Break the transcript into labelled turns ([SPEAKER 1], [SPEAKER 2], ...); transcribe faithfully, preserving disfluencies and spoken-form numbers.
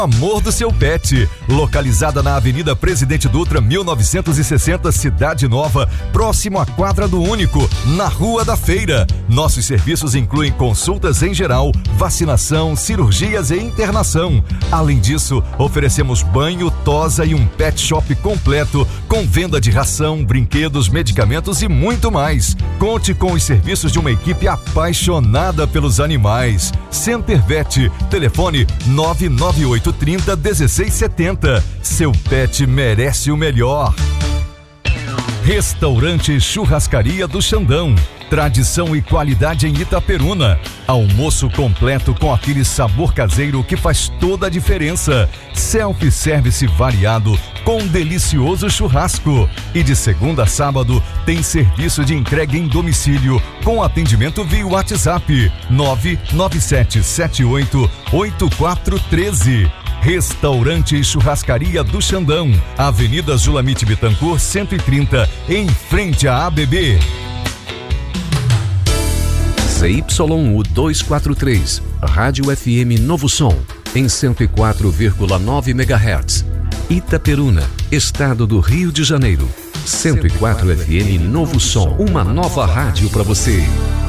[SPEAKER 1] Amor do seu pet, localizada na Avenida Presidente Dutra, mil novecentos e sessenta, Cidade Nova, próximo à Quadra do Único, na Rua da Feira. Nossos serviços incluem consultas em geral, vacinação, cirurgias e internação. Além disso, oferecemos banho, tosa e um pet shop completo, com venda de ração, brinquedos, medicamentos e muito mais. Conte com os serviços de uma equipe apaixonada pelos animais. Center Vet, telefone nove nove oito três zero um seis sete zero. Seu pet merece o melhor. Restaurante Churrascaria do Xandão. Tradição e qualidade em Itaperuna. Almoço completo com aquele sabor caseiro que faz toda a diferença. Self-service variado com um delicioso churrasco. E de segunda a sábado tem serviço de entrega em domicílio com atendimento via WhatsApp nove nove sete sete oito oito quatro um três. Restaurante e Churrascaria do Xandão, Avenida Zulamite Bittencourt cento e trinta, em frente à A B B.
[SPEAKER 2] Z Y U duzentos e quarenta e três, Rádio F M Novo Som, em cento e quatro vírgula nove megahertz. Itaperuna, Estado do Rio de Janeiro. cento e quatro F M Novo Som, uma nova rádio para você.